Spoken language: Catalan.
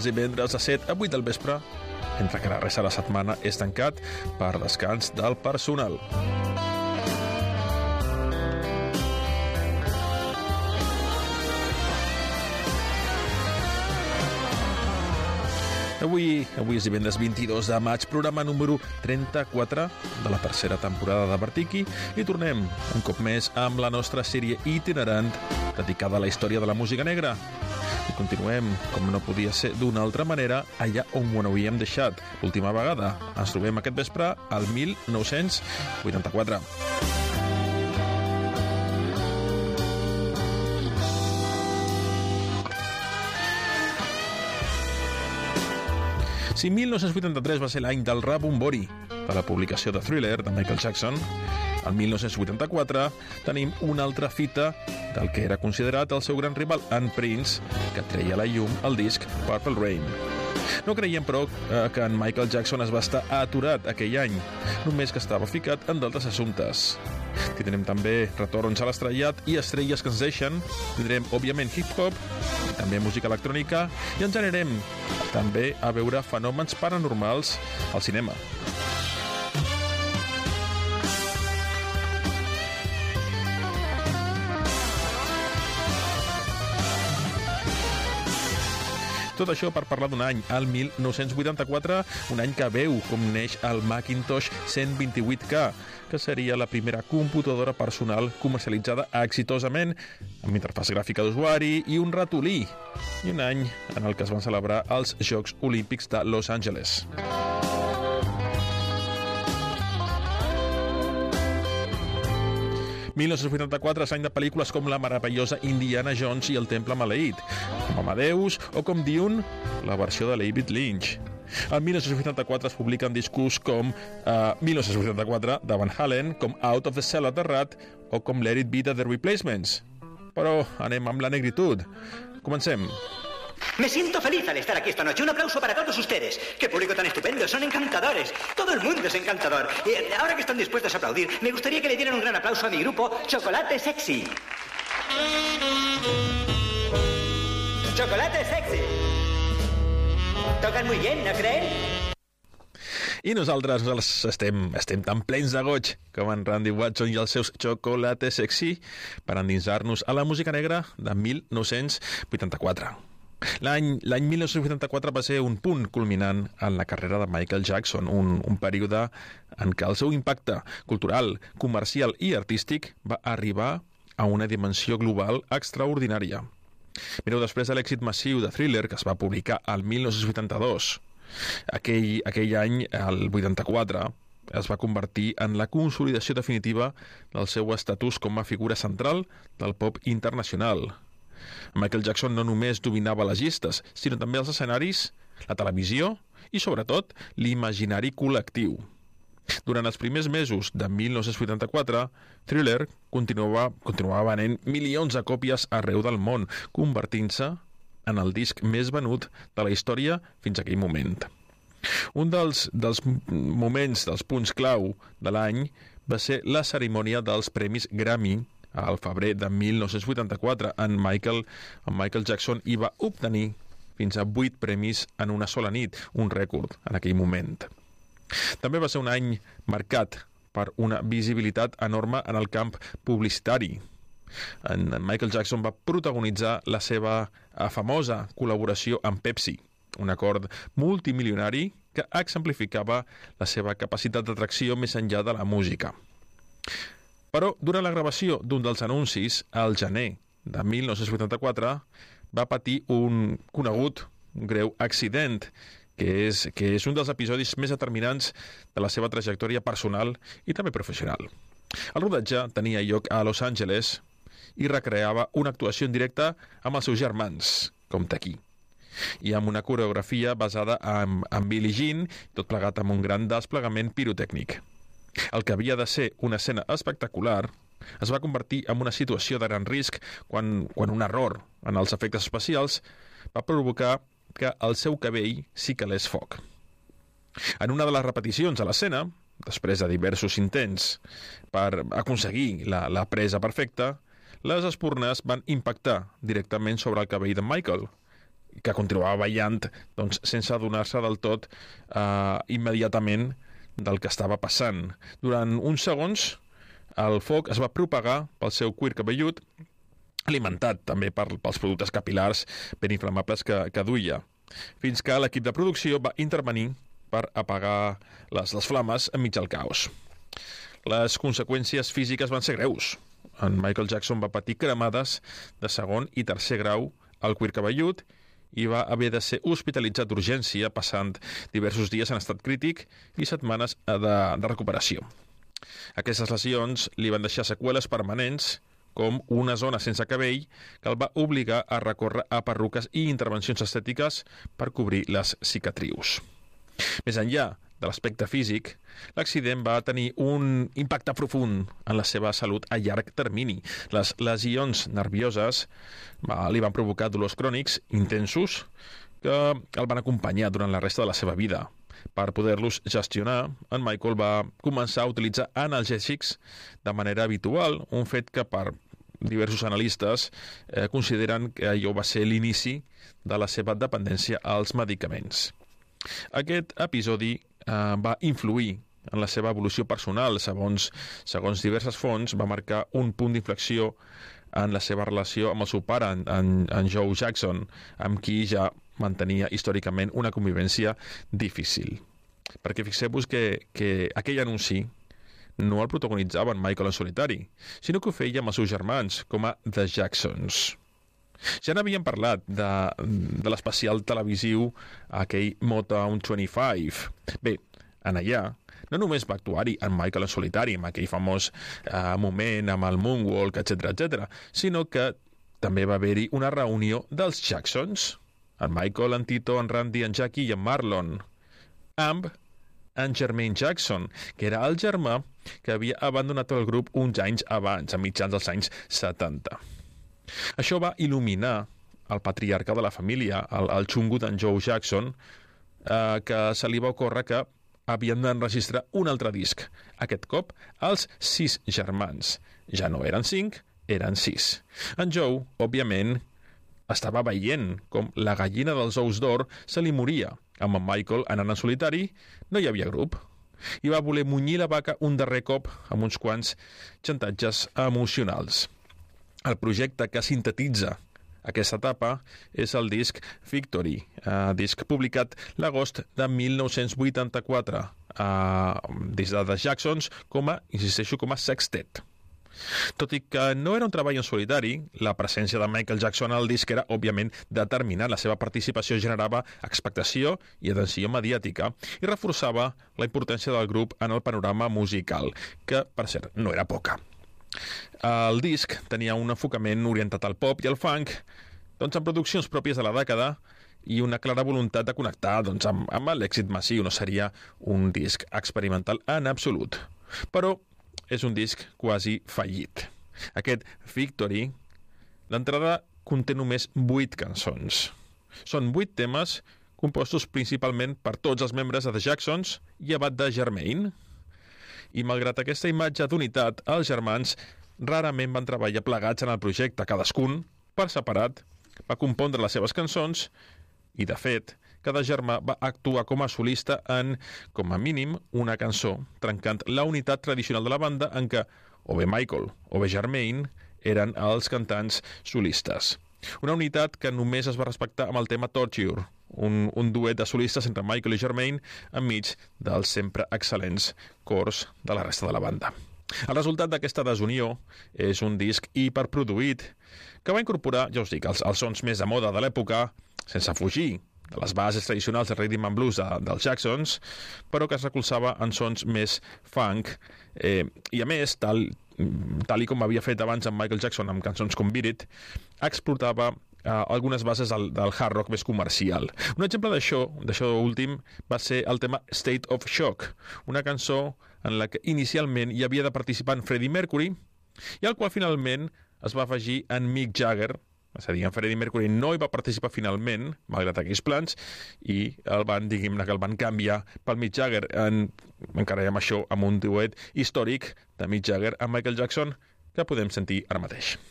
Divendres de 7 a 8 del vespre, mentre que la resta de la setmana és tancat per descans del personal. Avui és divendres 22 de maig, programa número 34 de la tercera temporada de Vertiqui, i tornem un cop més amb la nostra sèrie itinerant dedicada a la història de la música negra. I continuem, com no podia ser d'una altra manera, allà on ho havíem deixat l'última vegada. Ens trobem aquest vespre al 1984. Si 1983 va ser l'any del rebombori de la publicació de Thriller de Michael Jackson, el 1984 tenim una altra fita del que era considerat el seu gran rival, en Prince, que treia a la llum el disc Purple Rain. No creiem, però, que en Michael Jackson es va estar aturat aquell any, només que estava ficat en d'altres assumptes. Tindrem també retorns a l'estrellat i estrelles que ens deixen, tindrem, òbviament, hip-hop, també música electrònica, i ens anirem també a veure fenòmens paranormals al cinema. Tot això per parlar d'un any, el 1984, un any que veu com neix el Macintosh 128K, que seria la primera computadora personal comercialitzada exitosament, amb interfàs gràfica d'usuari i un ratolí, i un any en el que es van celebrar els Jocs Olímpics de Los Angeles. El 1984 és l'any de pel·lícules com la meravellosa Indiana Jones i el Temple Maleït, com Amadeus o com Dune, la versió de David Lynch. El 1984 es publiquen discos com 1984 de Van Halen, com Out of the Cellar de Rat o com Let It Be de The Replacements. Però anem amb la negritud. Comencem. Me siento feliz al estar aquí esta noche. Un aplauso para todos ustedes. ¡Qué público tan estupendo! Son encantadores. Todo el mundo es encantador. Y ahora que están dispuestos a aplaudir, me gustaría que le dieran un gran aplauso a mi grupo Chocolate Sexy. Chocolate Sexy. Tocan muy bien, ¿no creen? I nosaltres estem tan plens de goig com en Randy Watson i els seus Chocolate Sexy per endinsar-nos a la música negra de 1984. L'any 1984 va ser un punt culminant en la carrera de Michael Jackson, un període en què el seu impacte cultural, comercial i artístic va arribar a una dimensió global extraordinària. Mireu, després de l'èxit massiu de Thriller, que es va publicar al 1982, aquell any, el 84, es va convertir en la consolidació definitiva del seu estatus com a figura central del pop internacional. Michael Jackson no només dominava les llistes, sinó també els escenaris, la televisió i, sobretot, l'imaginari col·lectiu. Durant els primers mesos de 1984, Thriller continuava venent milions de còpies arreu del món, convertint-se en el disc més venut de la història fins a aquell moment. Un dels moments, dels punts clau de l'any, va ser la cerimònia dels Premis Grammy al febrer de 1984. En Michael Jackson hi va obtenir fins a 8 premis en una sola nit, un rècord en aquell moment. També va ser un any marcat per una visibilitat enorme en el camp publicitari. En Michael Jackson va protagonitzar la seva famosa col·laboració amb Pepsi, un acord multimilionari que exemplificava la seva capacitat d'atracció més enllà de la música. Però, durant la gravació d'un dels anuncis, al gener de 1984, va patir un greu accident, que és un dels episodis més determinants de la seva trajectòria personal i també professional. El rodatge tenia lloc a Los Angeles i recreava una actuació en directe amb els seus germans, com Taki, i amb una coreografia basada en Billie Jean, tot plegat amb un gran desplegament pirotècnic. El que havia de ser una escena espectacular es va convertir en una situació de gran risc quan un error en els efectes especials va provocar que el seu cabell s'hi calés foc. En una de les repeticions de l'escena, després de diversos intents per aconseguir la presa perfecta, les espurnes van impactar directament sobre el cabell de Michael, que continuava ballant doncs, sense adonar-se del tot immediatament del que estava passant. Durant uns segons, el foc es va propagar pel seu cuir cabellut, alimentat també pels productes capil·lars ben inflamables que duia, fins que l'equip de producció va intervenir per apagar les flames enmig del caos. Les conseqüències físiques van ser greus. En Michael Jackson va patir cremades de segon i tercer grau al cuir cabellut i va haver de ser hospitalitzat d'urgència, passant diversos dies en estat crític i setmanes de recuperació. Aquestes lesions li van deixar seqüeles permanents, com una zona sense cabell que el va obligar a recórrer a perruques i intervencions estètiques per cobrir les cicatrius. Més enllà de l'aspecte físic, l'accident va tenir un impacte profund en la seva salut a llarg termini. Les lesions nervioses li van provocar dolors crònics intensos que el van acompanyar durant la resta de la seva vida. Per poder-los gestionar, en Michael va començar a utilitzar analgèsics de manera habitual, un fet que per diversos analistes consideren que allò va ser l'inici de la seva dependència als medicaments. Aquest episodi va influir en la seva evolució personal. Segons diverses fonts, va marcar un punt d'inflexió en la seva relació amb el seu pare, en Joe Jackson, amb qui ja mantenia històricament una convivència difícil. Perquè fixeu-vos que aquell anunci no el protagonitzaven Michael en solitari, sinó que ho feia amb els seus germans, com a The Jacksons. Ja n'havíem parlat de l'especial televisiu aquell Motown 25. Bé, en allà no només va actuar-hi en Michael en solitari, amb aquell famós moment amb el Moonwalk, etc., sinó que també va haver-hi una reunió dels Jacksons, en Michael, en Tito, en Randy, en Jackie i en Marlon, amb en Jermaine Jackson, que era el germà que havia abandonat el grup uns anys abans, a mitjans dels anys 70. Això va il·luminar el patriarca de la família, el xungo d'en Joe Jackson, que se li va ocórrer que havien d'enregistrar un altre disc. Aquest cop, els 6 germans. Ja no eren 5, eren 6. En Joe, òbviament, estava veient com la gallina dels ous d'or se li moria. Amb en Michael anant en solitari, no hi havia grup. I va voler munyir la vaca un darrer cop amb uns quants xantatges emocionals. El projecte que sintetitza aquesta etapa és el disc Victory, disc publicat l'agost de 1984, des de The Jacksons, insisteixo, com a sextet. Tot i que no era un treball en solitari, la presència de Michael Jackson al disc era, òbviament, determinant. La seva participació generava expectació i atenció mediàtica i reforçava la importància del grup en el panorama musical, que, per cert, no era poca. El disc tenia un enfocament orientat al pop i al funk, amb produccions pròpies de la dècada i una clara voluntat de connectar amb l'èxit massiu. No seria un disc experimental en absolut. Però és un disc quasi fallit. Aquest Victory, l'entrada conté només 8 cançons. Són 8 temes compostos principalment per tots els membres de The Jacksons, llevat de Jermaine. I malgrat aquesta imatge d'unitat, els germans rarament van treballar plegats en el projecte. Cadascun, per separat, va compondre les seves cançons i, de fet, cada germà va actuar com a solista en, com a mínim, una cançó, trencant la unitat tradicional de la banda en què o bé Michael o bé Jermaine eren els cantants solistes. Una unitat que només es va respectar amb el tema Torture, un duet de solistes entre Michael i Jermaine enmig dels sempre excel·lents cors de la resta de la banda. El resultat d'aquesta desunió és un disc hiperproduït que va incorporar, ja us dic, els sons més de moda de l'època, sense fugir de les bases tradicionals del rhythm and blues dels Jacksons, però que es recolzava en sons més funk i, a més, tal com havia fet abans amb Michael Jackson amb cançons com Beat It, explotava algunes bases del hard rock més comercial. Un exemple d'això últim va ser el tema State of Shock, una cançó en la que inicialment hi havia de participar en Freddie Mercury i al qual finalment es va afegir en Mick Jagger. És a dir, en Freddie Mercury no hi va participar finalment, malgrat aquells plans, i el van canviar pel Mick Jagger. Encararem això amb un duet històric de Mick Jagger amb Michael Jackson que podem sentir ara mateix.